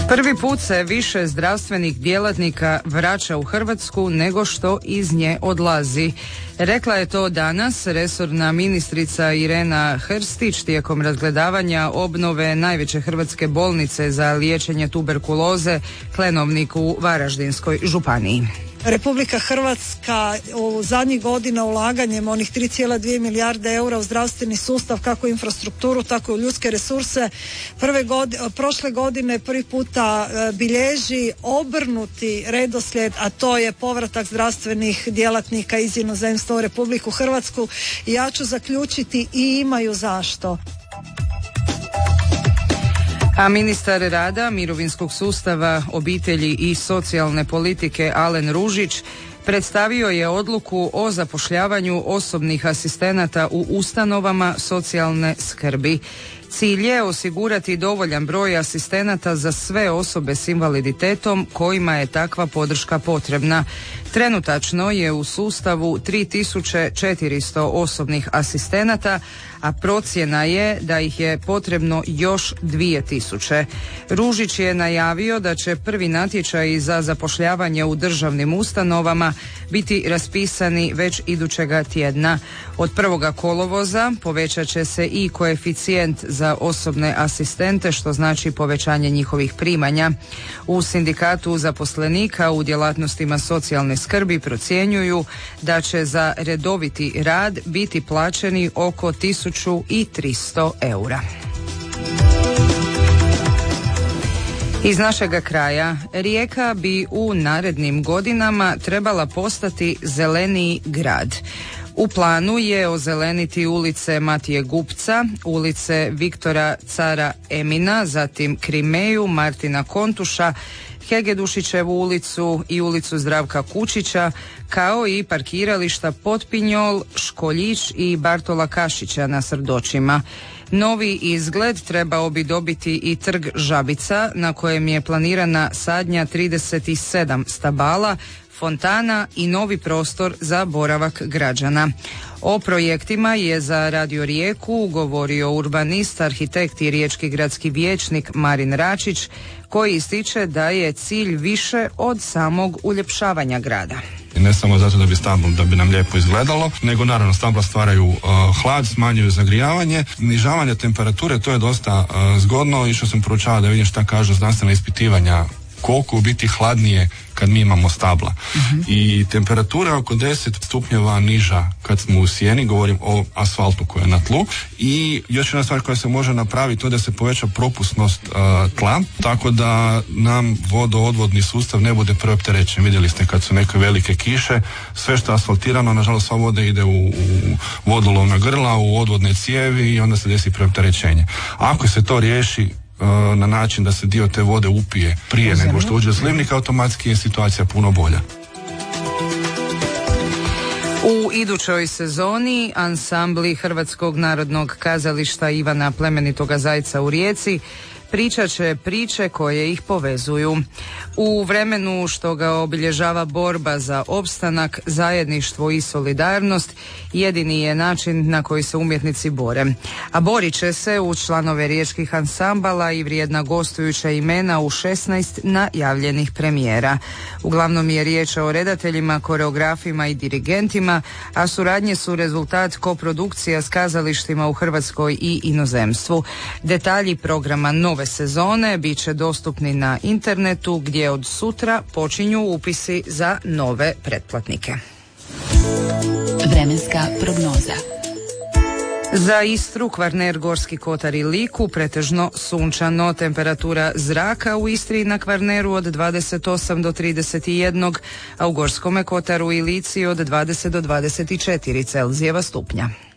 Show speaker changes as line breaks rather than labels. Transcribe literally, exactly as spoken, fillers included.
Prvi put se više zdravstvenih djelatnika vraća u Hrvatsku nego što iz nje odlazi. Rekla je to danas resorna ministrica Irena Hrstić tijekom razgledavanja obnove najveće hrvatske bolnice za liječenje tuberkuloze Klenovnik u Varaždinskoj županiji.
Republika Hrvatska u zadnjih godina ulaganjem onih tri zarez dvije milijarde eura u zdravstveni sustav, kako u infrastrukturu, tako i u ljudske resurse, prve godine, prošle godine prvi puta bilježi obrnuti redoslijed, a to je povratak zdravstvenih djelatnika iz inozemstva u Republiku Hrvatsku. I ja ću zaključiti, i imaju zašto.
A ministar rada, mirovinskog sustava, obitelji i socijalne politike Alen Ružić predstavio je odluku o zapošljavanju osobnih asistenata u ustanovama socijalne skrbi. Cilj je osigurati dovoljan broj asistenata za sve osobe s invaliditetom kojima je takva podrška potrebna. Trenutačno je u sustavu tri tisuće četiristo osobnih asistenata, a procjena je da ih je potrebno još dvije tisuće. Ružić je najavio da će prvi natječaji za zapošljavanje u državnim ustanovama biti raspisani već idućega tjedna. Od prvoga kolovoza povećat će se i koeficijent za osobne asistente, što znači povećanje njihovih primanja. U sindikatu zaposlenika u djelatnostima socijalne skrbi procjenjuju da će za redoviti rad biti plaćeni oko tisuću tristo eura. Iz našega kraja, Rijeka bi u narednim godinama trebala postati zeleniji grad. U planu je ozeleniti ulice Matije Gupca, ulice Viktora Cara Emina, zatim Krimeju, Martina Kontuša, Hegedušićevu ulicu i ulicu Zdravka Kučića, kao i parkirališta Potpinjol, Školjić i Bartola Kašića na Srdočima. Novi izgled trebao bi dobiti i trg Žabica, na kojem je planirana sadnja trideset sedam stabala, fontana i novi prostor za boravak građana. O projektima je za Radio Rijeku govorio urbanist, arhitekt i riječki gradski vijećnik Marin Račić, koji ističe da je cilj više od samog uljepšavanja grada.
Ne samo zato da bi stablo, da bi nam lijepo izgledalo, nego naravno stabla stvaraju uh, hlad, smanjuju zagrijavanje, snižavanje temperature, to je dosta uh, zgodno. Išao sam proučavati da vidim šta kažu znanstvena ispitivanja, koliko u biti hladnije kad mi imamo stabla. Uh-huh. I temperatura oko deset stupnjeva niža kad smo u sjeni, govorim o asfaltu koji je na tlu. I još jedna stvar koja se može napraviti, to da se poveća propusnost uh, tla, tako da nam vodoodvodni sustav ne bude preopterećen. Vidjeli ste kad su neke velike kiše, sve što je asfaltirano, nažalost sva voda ide u, u vodolovna grla, u odvodne cijevi i onda se desi preopterećenje. Ako se to riješi na način da se dio te vode upije prije Uzemno. nego što uđe u slivnik, automatski je situacija puno bolja.
U idućoj sezoni ansambli Hrvatskog narodnog kazališta Ivana Plemenitoga Zajca u Rijeci pričat će priče koje ih povezuju. U vremenu što ga obilježava borba za opstanak, zajedništvo i solidarnost, jedini je način na koji se umjetnici bore. A borit će se u članove riječkih ansambala i vrijedna gostujuća imena u šesnaest najavljenih premijera. Uglavnom je riječ o redateljima, koreografima i dirigentima, a suradnje su rezultat koprodukcija s kazalištima u Hrvatskoj i inozemstvu. Detalji programa nove sezone bit će dostupni na internetu, gdje od sutra počinju upisi za nove pretplatnike.
Vremenska prognoza.
Za Istru, Kvarner, Gorski kotar i Liku pretežno sunčano, temperatura zraka u Istri i na Kvarneru od dvadeset osam do trideset jedan, a u Gorskome kotaru i Lici od dvadeset do dvadeset četiri Celzijeva stupnja.